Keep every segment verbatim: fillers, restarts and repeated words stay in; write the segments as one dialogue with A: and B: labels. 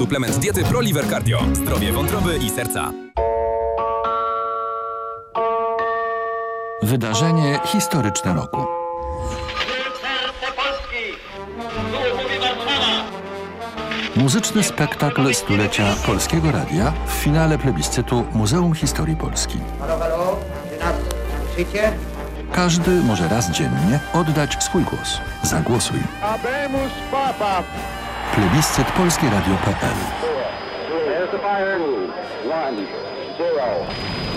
A: Suplement diety ProLiver Cardio. Zdrowie wątroby i serca.
B: Wydarzenie historyczne roku. Muzyczny spektakl stulecia Polskiego Radia w finale plebiscytu Muzeum Historii Polski.
C: Halo, halo, czy nas słyszycie?
B: Każdy może raz dziennie oddać swój głos. Zagłosuj.
D: Habemus Papa.
B: Plebiscyt polskie radio kropka p l.
D: There's the fire. One, zero.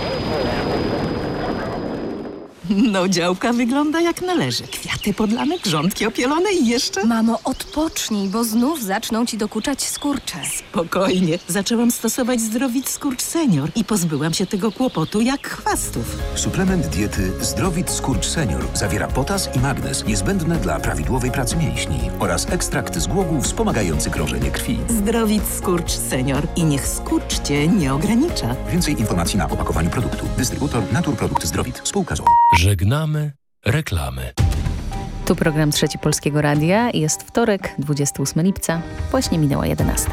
E: No, działka wygląda jak należy. Kwiaty podlane, grządki opielone i jeszcze...
F: Mamo, odpocznij, bo znów zaczną ci dokuczać skurcze.
E: Spokojnie. Zaczęłam stosować Zdrowit Skurcz Senior i pozbyłam się tego kłopotu jak chwastów.
G: Suplement diety Zdrowit Skurcz Senior zawiera potas i magnez niezbędne dla prawidłowej pracy mięśni oraz ekstrakt z głogów wspomagający krążenie krwi.
E: Zdrowit Skurcz Senior i niech skurcz cię nie ogranicza.
G: Więcej informacji na opakowaniu produktu. Dystrybutor Naturprodukt Zdrowit. Spółka z o o.
H: Żegnamy reklamy.
I: Tu program Trzeci Polskiego Radia. Jest wtorek, dwudziestego ósmego lipca. Właśnie minęła jedenasta.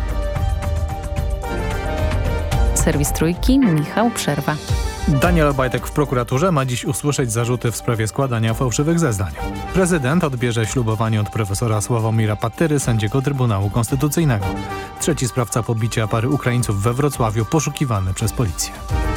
I: Serwis Trójki, Michał Przerwa.
J: Daniel Obajtek w prokuraturze ma dziś usłyszeć zarzuty w sprawie składania fałszywych zeznań. Prezydent odbierze ślubowanie od profesora Sławomira Patyry, sędziego Trybunału Konstytucyjnego. Trzeci sprawca pobicia pary Ukraińców we Wrocławiu, poszukiwany przez policję.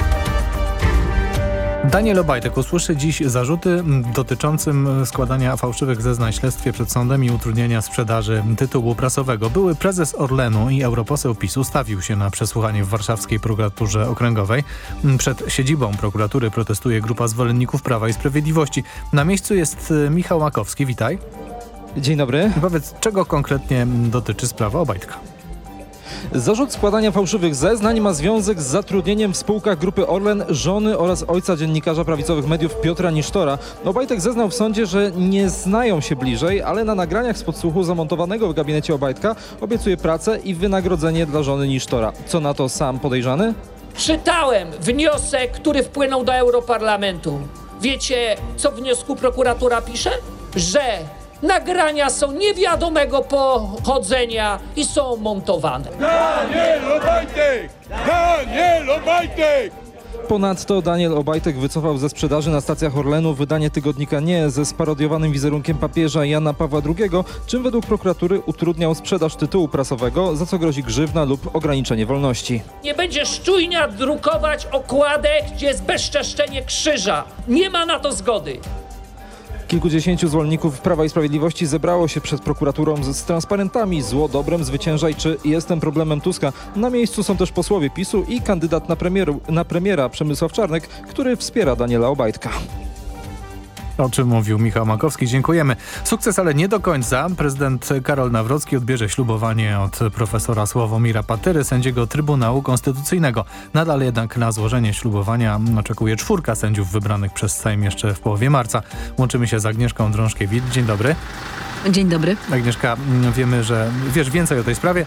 J: Daniel Obajtek usłyszy dziś zarzuty dotyczącym składania fałszywych zeznań w śledztwie przed sądem i utrudnienia sprzedaży tytułu prasowego. Były prezes Orlenu i europoseł PiSu stawił się na przesłuchanie w warszawskiej prokuraturze okręgowej. Przed siedzibą prokuratury protestuje grupa zwolenników Prawa i Sprawiedliwości. Na miejscu jest Michał Makowski. Witaj.
K: Dzień dobry.
J: Powiedz, czego konkretnie dotyczy sprawa Obajtka?
K: Zarzut składania fałszywych zeznań ma związek z zatrudnieniem w spółkach Grupy Orlen żony oraz ojca dziennikarza prawicowych mediów Piotra Nisztora. Obajtek zeznał w sądzie, że nie znają się bliżej, ale na nagraniach z podsłuchu zamontowanego w gabinecie Obajtka obiecuje pracę i wynagrodzenie dla żony Nisztora. Co na to sam podejrzany?
L: Czytałem wniosek, który wpłynął do Europarlamentu. Wiecie, co w wniosku prokuratura pisze? Że nagrania są niewiadomego pochodzenia i są montowane.
D: Daniel Obajtek! Daniel Obajtek!
K: Ponadto Daniel Obajtek wycofał ze sprzedaży na stacjach Orlenu wydanie tygodnika Nie ze sparodiowanym wizerunkiem papieża Jana Pawła drugiego, czym według prokuratury utrudniał sprzedaż tytułu prasowego, za co grozi grzywna lub ograniczenie wolności.
L: Nie będzie szczujnia drukować okładek, gdzie jest bezczeszczenie krzyża. Nie ma na to zgody.
K: Kilkudziesięciu zwolenników Prawa i Sprawiedliwości zebrało się przed prokuraturą z, z transparentami "Zło dobrem zwyciężaj" czy "Jestem problemem Tuska". Na miejscu są też posłowie PiSu i kandydat na, premieru, na premiera Przemysław Czarnek, który wspiera Daniela Obajtka.
J: O czym mówił Michał Makowski. Dziękujemy. Sukces, ale nie do końca. Prezydent Karol Nawrocki odbierze ślubowanie od profesora Sławomira Patyry, sędziego Trybunału Konstytucyjnego. Nadal jednak na złożenie ślubowania oczekuje czwórka sędziów wybranych przez Sejm jeszcze w połowie marca. Łączymy się z Agnieszką Drążkiewicz. Dzień dobry.
I: Dzień dobry.
J: Agnieszka, wiemy, że wiesz więcej o tej sprawie.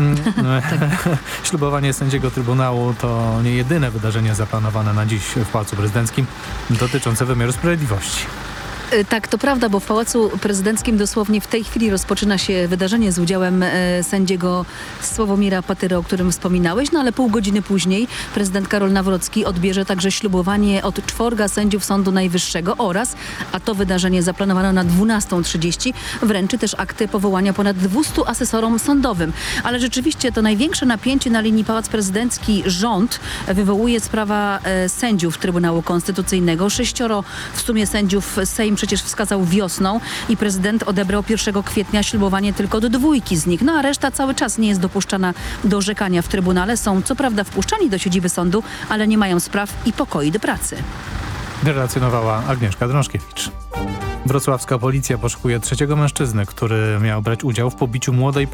J: Ślubowanie sędziego Trybunału to nie jedyne wydarzenie zaplanowane na dziś w Pałacu Prezydenckim dotyczące wymiaru sprawiedliwości.
I: Tak, to prawda, bo w Pałacu Prezydenckim dosłownie w tej chwili rozpoczyna się wydarzenie z udziałem e, sędziego Sławomira Patyry, o którym wspominałeś, no ale pół godziny później prezydent Karol Nawrocki odbierze także ślubowanie od czworga sędziów Sądu Najwyższego oraz, a to wydarzenie zaplanowano na dwunastą trzydzieści, wręczy też akty powołania ponad dwustu asesorom sądowym. Ale rzeczywiście to największe napięcie na linii Pałac Prezydencki rząd wywołuje sprawa e, sędziów Trybunału Konstytucyjnego. Sześcioro w sumie sędziów Sejm przecież wskazał wiosną i prezydent odebrał pierwszego kwietnia ślubowanie tylko do dwójki z nich. No a reszta cały czas nie jest dopuszczana do orzekania w Trybunale. Są co prawda wpuszczani do siedziby sądu, ale nie mają spraw i pokoi do pracy.
J: Relacjonowała Agnieszka Drążkiewicz. Wrocławska policja poszukuje trzeciego mężczyznę, który miał brać udział w pobiciu młodej